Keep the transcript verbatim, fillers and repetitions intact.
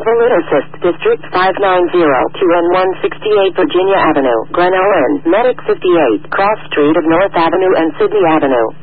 Invalid Assist, District five nine zero, two N one sixty-eight Virginia Avenue, Glen Ellen, Medic fifty-eight, Cross Street of North Avenue and Sydney Avenue.